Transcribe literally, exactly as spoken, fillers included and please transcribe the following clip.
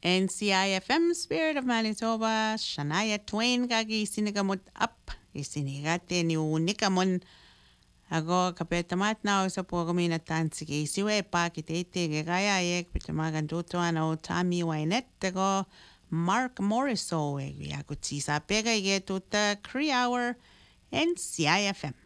N C I F M Spirit of Manitoba, Shania Twain kagi sinigamot up, isinigate ni unikamon ago kapetamat na sa programa na tansige siwe pa kitete gaya yek pitamagan duto ano Tommy Wynette ago Mark Morriso we yakuti sa pega ye tuta Cree Hour N C I F M.